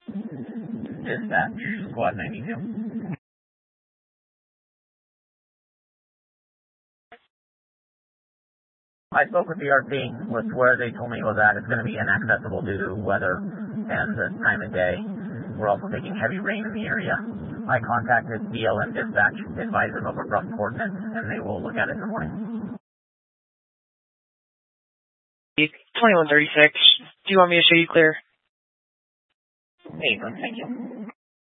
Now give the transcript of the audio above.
Dispatch, Squad 92. I spoke with the RP, with where they told me it was at. It's going to be inaccessible due to weather and the time of day. We're also taking heavy rain in the area. I contacted BLM Dispatch, advised them of a rough coordinates, and they will look at it in the morning. 2136, do you want me to show you clear? Hey, thank you.